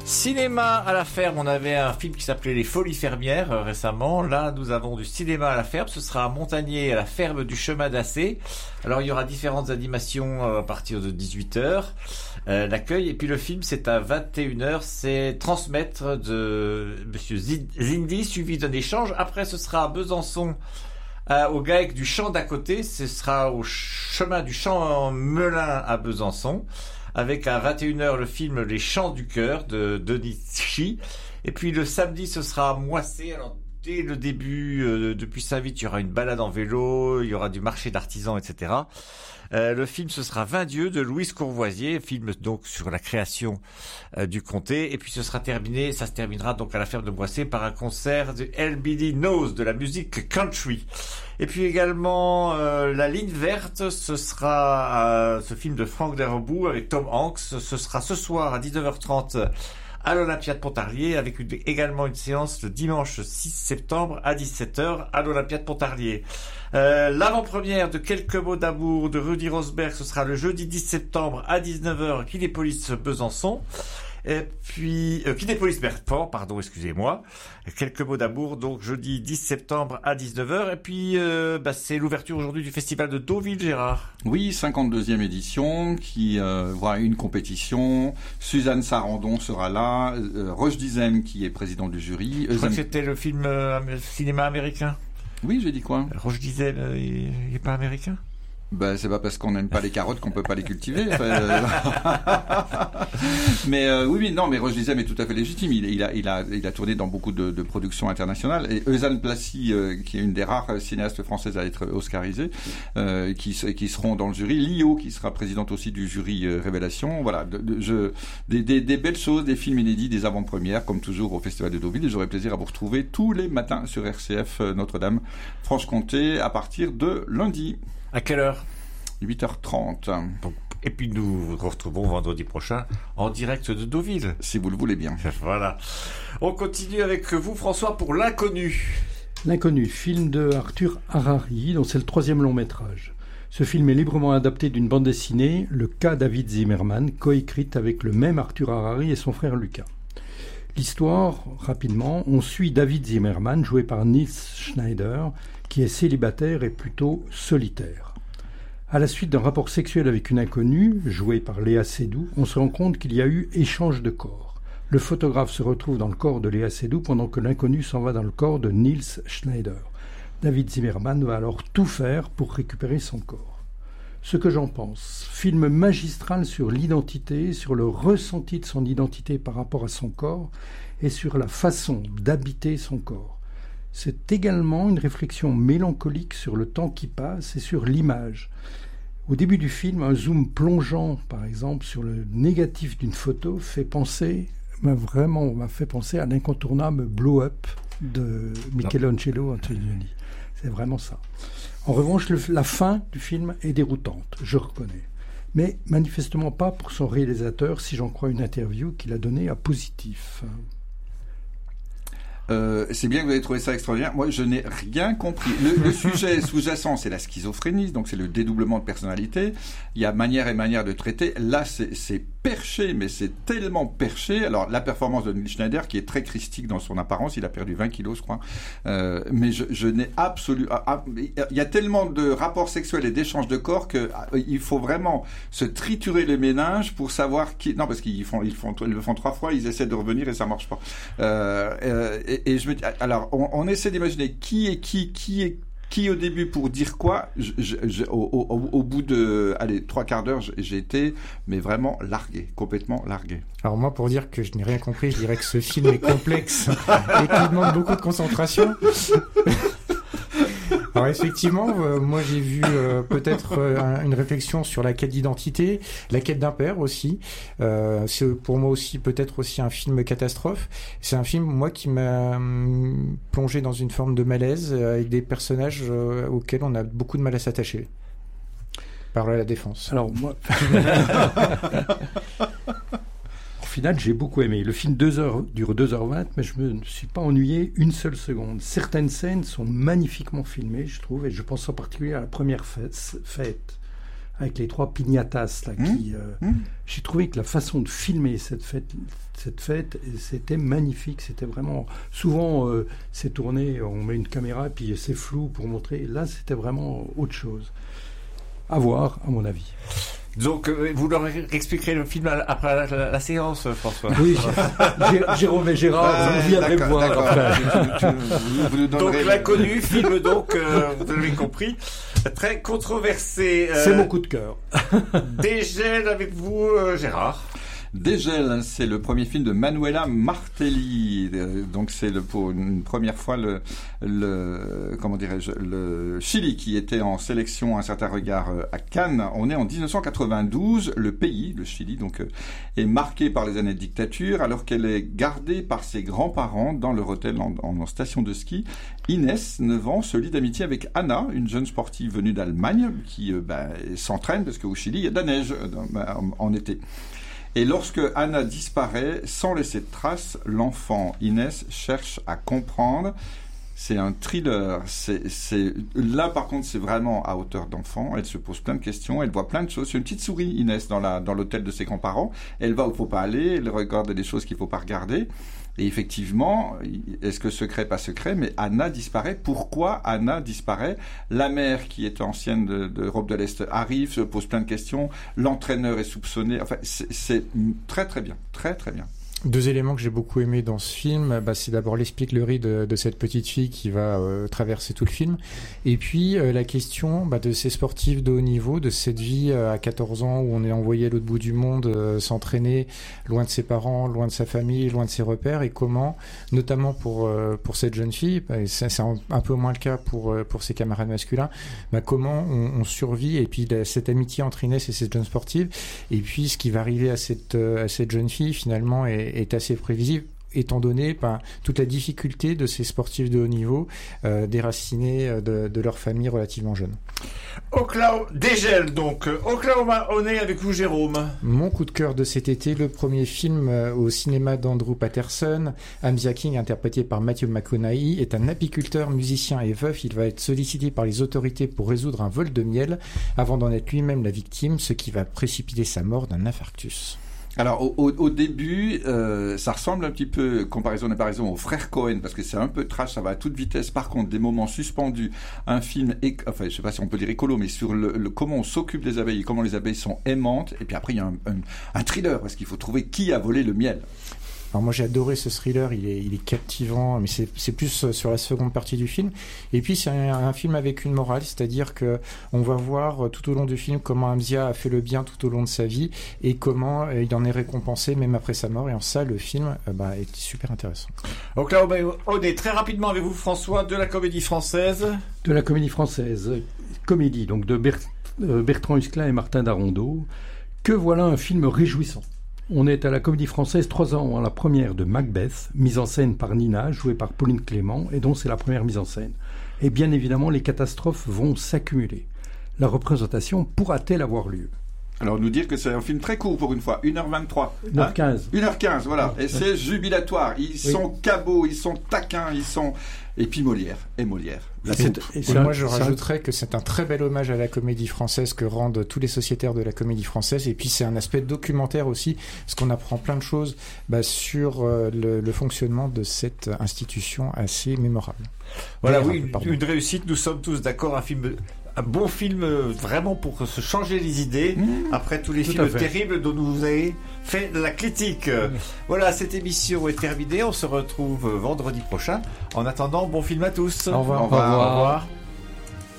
Cinéma à la ferme, on avait un film qui s'appelait Les Folies fermières récemment. Là, nous avons du cinéma à la ferme. Ce sera à Montagnier, à la ferme du Chemin d'Assé. Alors, il y aura différentes animations à partir de 18h. L'accueil. Et puis le film, c'est à 21h. C'est Transmettre de Monsieur Zindi, suivi d'un échange. Après, ce sera à Besançon, au GAEC du Champ d'à côté. Ce sera au chemin du Champ Melun à Besançon, avec à 21h le film Les Chants du Cœur de Denis Chi. Et puis le samedi, ce sera à Moissé. Alors, dès le début, depuis Saint-Vite, il y aura une balade en vélo, il y aura du marché d'artisans, etc. Le film, ce sera 20 dieux de Louise Courvoisier, film donc sur la création du comté. Et puis ça se terminera donc à la ferme de Moissé par un concert de LBD Knows, de la musique country. Et puis également La Ligne Verte, ce sera ce film de Franck Darabont avec Tom Hanks. Ce sera ce soir à 19h30 à l'Olympia de Pontarlier, avec également une séance le dimanche 6 septembre à 17h à l'Olympia de Pontarlier. L'avant-première de Quelques mots d'amour de Rudy Rosberg, ce sera le jeudi 10 septembre à 19h, Kinépolis Besançon. Et puis, Kinépolis Belfort, pardon, excusez-moi. Quelques mots d'amour, donc jeudi 10 septembre à 19h. Et puis, c'est l'ouverture aujourd'hui du festival de Deauville, Gérard. Oui, 52e édition, qui voit une compétition. Suzanne Sarandon sera là. Roche Dizem, qui est président du jury. Je crois que c'était le film cinéma américain. Oui, j'ai dit quoi? Roche Dizem, il est pas américain? Ben, c'est pas parce qu'on n'aime pas les carottes qu'on peut pas les cultiver. Mais mais Roche Dizem est tout à fait légitime. Il a tourné dans beaucoup de productions internationales. Et Eusanne Placy, qui est une des rares cinéastes françaises à être oscarisée, qui seront dans le jury. Lio, qui sera présidente aussi du jury Révélation. Voilà, des belles choses, des films inédits, des avant-premières, comme toujours au Festival de Deauville. Et j'aurai plaisir à vous retrouver tous les matins sur RCF Notre-Dame, Franche-Comté, à partir de lundi. À quelle heure? 8h30. Donc, et puis nous nous retrouvons vendredi prochain en direct de Deauville. Si vous le voulez bien. Voilà. On continue avec vous, François, pour L'Inconnu. L'Inconnu, film de Arthur Harari, dont c'est le 3e long métrage. Ce film est librement adapté d'une bande dessinée, Le cas David Zimmerman, coécrite avec le même Arthur Harari et son frère Lucas. L'histoire, rapidement, on suit David Zimmerman, joué par Nils Schneider, qui est célibataire et plutôt solitaire. À la suite d'un rapport sexuel avec une inconnue, jouée par Léa Seydoux, on se rend compte qu'il y a eu échange de corps. Le photographe se retrouve dans le corps de Léa Seydoux pendant que l'inconnu s'en va dans le corps de Nils Schneider. David Zimmerman va alors tout faire pour récupérer son corps. Ce que j'en pense, film magistral sur l'identité, sur le ressenti de son identité par rapport à son corps et sur la façon d'habiter son corps. C'est également une réflexion mélancolique sur le temps qui passe et sur l'image. Au début du film, un zoom plongeant, par exemple, sur le négatif d'une photo m'a fait penser à l'incontournable blow-up de Michelangelo Antonioni. C'est vraiment ça. En revanche, la fin du film est déroutante, je reconnais. Mais manifestement pas pour son réalisateur, si j'en crois une interview qu'il a donnée à Positif. C'est bien que vous avez trouvé ça extraordinaire. Moi, je n'ai rien compris. Le sujet sous-jacent, c'est la schizophrénie, donc c'est le dédoublement de personnalité. Il y a manière et manière de traiter. Là, c'est perché, mais c'est tellement perché. Alors, la performance de Nils Schneider, qui est très christique dans son apparence, il a perdu 20 kilos, je crois. Mais je n'ai absolument... Il y a tellement de rapports sexuels et d'échanges de corps que il faut vraiment se triturer les méninges pour savoir qui... Non, parce qu'ils le font 3 fois, ils essaient de revenir et ça marche pas. Et je me dis, alors, on essaie d'imaginer qui est qui au début pour dire quoi. Au bout de 3/4 d'heure, j'ai été mais vraiment largué, complètement largué. Alors moi, pour dire que je n'ai rien compris, je dirais que ce film est complexe et qu'il demande beaucoup de concentration. Alors effectivement, moi j'ai vu peut-être une réflexion sur la quête d'identité, la quête d'un père aussi. C'est pour moi aussi peut-être aussi un film catastrophe. C'est un film moi qui m'a plongé dans une forme de malaise avec des personnages auxquels on a beaucoup de mal à s'attacher. Par la défense. Alors moi, au final, j'ai beaucoup aimé. Le film dure 2h20, mais je me suis pas ennuyé une seule seconde. Certaines scènes sont magnifiquement filmées, je trouve, et je pense en particulier à la première fête, avec les 3 piñatas là, j'ai trouvé que la façon de filmer cette fête, c'était magnifique. C'était vraiment souvent c'est tourné, on met une caméra et puis c'est flou pour montrer. Là, c'était vraiment autre chose. À voir, à mon avis. Donc, vous leur expliquerez le film après la séance, François. Oui, Jérôme et Gérard, vous viendrez me voir. Vous nous donnerez donc, l'inconnu, film donc, vous l'avez compris, très controversé. C'est mon coup de cœur. Dégel avec vous, Gérard. Dégel, c'est le premier film de Manuela Martelli. Donc c'est pour une première fois comment dirais-je, le Chili qui était en sélection à un certain regard à Cannes. On est en 1992. Le pays, le Chili, donc est marqué par les années de dictature, alors qu'elle est gardée par ses grands-parents dans leur hôtel en station de ski. Inès, 9 ans, se lie d'amitié avec Anna, une jeune sportive venue d'Allemagne qui s'entraîne parce qu'au Chili il y a de la neige en été. Et lorsque Anna disparaît, sans laisser de traces, l'enfant Inès cherche à comprendre. C'est un thriller. Là, par contre, c'est vraiment à hauteur d'enfant. Elle se pose plein de questions. Elle voit plein de choses. C'est une petite souris, Inès, dans l'hôtel de ses grands-parents. Elle va où il faut pas aller. Elle regarde des choses qu'il faut pas regarder. Et effectivement, est-ce que secret, pas secret, mais Anna disparaît. Pourquoi Anna disparaît? La mère, qui est ancienne d'Europe de l'Est, arrive, se pose plein de questions. L'entraîneur est soupçonné. Enfin, c'est très très bien. Très très bien. 2 éléments que j'ai beaucoup aimés dans ce film, c'est d'abord l'espièglerie de cette petite fille qui va traverser tout le film, et puis la question de ces sportifs de haut niveau, de cette vie à 14 ans où on est envoyé à l'autre bout du monde s'entraîner, loin de ses parents, loin de sa famille, loin de ses repères, et comment, notamment pour cette jeune fille, et ça, c'est un peu moins le cas pour ses camarades masculins, comment on survit, et puis cette amitié entre Inès et cette jeune sportive, et puis ce qui va arriver à cette jeune fille finalement est assez prévisible, étant donné toute la difficulté de ces sportifs de haut niveau déracinés de leur famille relativement jeune. Dégel donc. Oklahoma, on est avec vous, Jérôme. Mon coup de cœur de cet été, le premier film au cinéma d'Andrew Patterson. Amzia King, interprété par Matthew McConaughey, est un apiculteur, musicien et veuf. Il va être sollicité par les autorités pour résoudre un vol de miel avant d'en être lui-même la victime, ce qui va précipiter sa mort d'un infarctus. Alors au début, ça ressemble un petit peu, comparaison aux frères Cohen, parce que c'est un peu trash, ça va à toute vitesse. Par contre, des moments suspendus, un film, je sais pas si on peut dire écolo, mais sur le comment on s'occupe des abeilles, comment les abeilles sont aimantes. Et puis après, il y a un thriller, parce qu'il faut trouver qui a volé le miel. Alors moi j'ai adoré ce thriller, il est captivant, mais c'est plus sur la seconde partie du film. Et puis c'est un film avec une morale, c'est-à-dire que on va voir tout au long du film comment Amzia a fait le bien tout au long de sa vie et comment il en est récompensé même après sa mort. Et en ça le film est super intéressant. Donc là on est très rapidement avec vous, François, de la comédie française. De la comédie française, comédie donc de Bertrand Husklein et Martin Darondeau. Que voilà un film réjouissant. On est à la Comédie Française 3 ans avant la première de Macbeth, mise en scène par Nina, jouée par Pauline Clément, et dont c'est la première mise en scène. Et bien évidemment, les catastrophes vont s'accumuler. La représentation pourra-t-elle avoir lieu ? Alors nous dire que c'est un film très court pour une fois, 1h23. 1h15. 1h15, voilà. Et c'est jubilatoire. Ils sont cabots, ils sont taquins, Et puis Molière. Moi, je rajouterais que c'est un très bel hommage à la comédie française que rendent tous les sociétaires de la comédie française. Et puis, c'est un aspect documentaire aussi, parce qu'on apprend plein de choses sur le fonctionnement de cette institution assez mémorable. Voilà, une réussite. Nous sommes tous d'accord. Un bon film vraiment pour se changer les idées après tous les films terribles dont vous avez fait la critique. Voilà, cette émission est terminée. On se retrouve vendredi prochain. En attendant, bon film à tous. Au revoir. Au revoir.